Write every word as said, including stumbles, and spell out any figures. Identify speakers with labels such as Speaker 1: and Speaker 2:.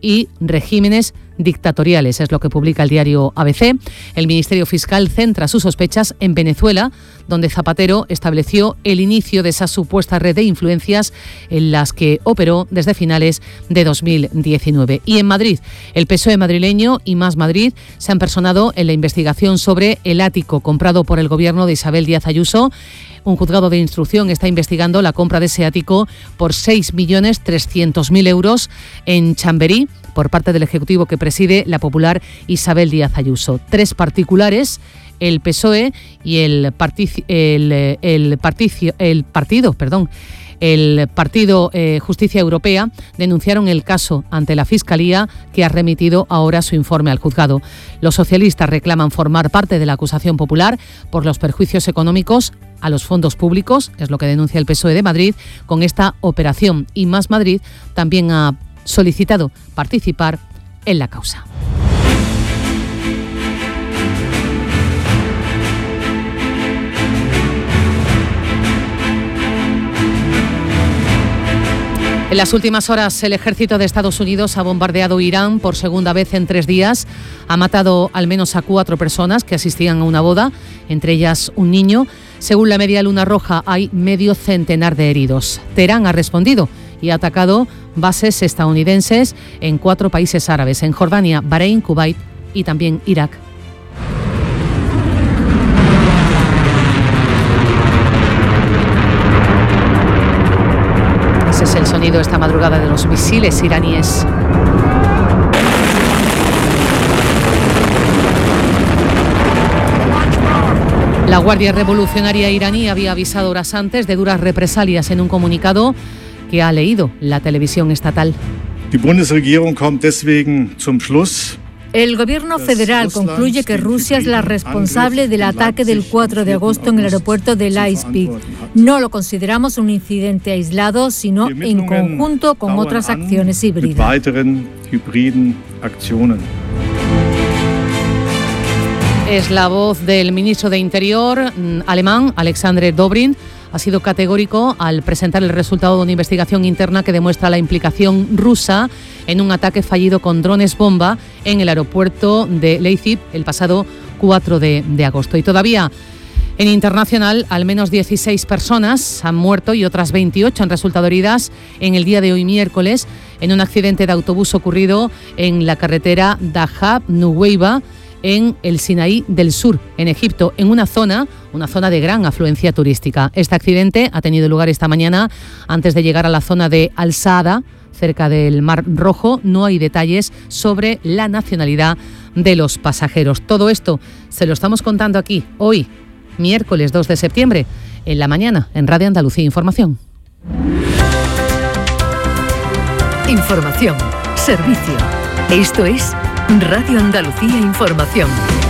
Speaker 1: y regímenes dictatoriales, es lo que publica el diario A B C. El Ministerio Fiscal centra sus sospechas en Venezuela, donde Zapatero estableció el inicio de esa supuesta red de influencias en las que operó desde finales de dos mil diecinueve. Y en Madrid, el P S O E madrileño y Más Madrid se han personado en la investigación sobre el ático comprado por el gobierno de Isabel Díaz Ayuso. Un juzgado de instrucción está investigando la compra de ese ático por seis millones trescientos mil euros en Chamberí por parte del Ejecutivo que preside la popular Isabel Díaz Ayuso. Tres particulares, el P S O E y el, partici- el, el, particio, el partido, perdón, el Partido eh, Justicia Europea, denunciaron el caso ante la Fiscalía, que ha remitido ahora su informe al juzgado. Los socialistas reclaman formar parte de la acusación popular por los perjuicios económicos a los fondos públicos, es lo que denuncia el P S O E de Madrid con esta operación, y Más Madrid también ha solicitado participar en la causa. En las últimas horas, el ejército de Estados Unidos ha bombardeado Irán por segunda vez en tres días. Ha matado al menos a cuatro personas que asistían a una boda, entre ellas un niño. Según la Media Luna Roja, hay medio centenar de heridos. Teherán ha respondido y ha atacado bases estadounidenses en cuatro países árabes, en Jordania, Bahrein, Kuwait y también Irak. Ese es el sonido esta madrugada de los misiles iraníes. La Guardia Revolucionaria iraní había avisado horas antes de duras represalias en un comunicado que ha leído la televisión estatal.
Speaker 2: Die Bundesregierung kommt deswegen zum Schluss.
Speaker 3: El gobierno federal concluye que Rusia es la responsable del ataque del cuatro de agosto en el aeropuerto de Leipzig. No lo consideramos un incidente aislado, sino en conjunto con otras acciones híbridas.
Speaker 1: Es la voz del ministro de Interior alemán, Alexander Dobrindt. Ha sido categórico al presentar el resultado de una investigación interna que demuestra la implicación rusa en un ataque fallido con drones bomba en el aeropuerto de Leipzig el pasado cuatro de agosto. Y todavía en internacional, al menos dieciséis personas han muerto y otras veintiocho han resultado heridas en el día de hoy miércoles en un accidente de autobús ocurrido en la carretera Dahab-Nuweiba, en el Sinaí del Sur, en Egipto, en una zona, una zona de gran afluencia turística. Este accidente ha tenido lugar esta mañana antes de llegar a la zona de Al-Saada, cerca del Mar Rojo. No hay detalles sobre la nacionalidad de los pasajeros. Todo esto se lo estamos contando aquí, hoy, miércoles dos de septiembre, en la mañana, en Radio Andalucía Información.
Speaker 4: Información, servicio. Esto es Radio Andalucía Información.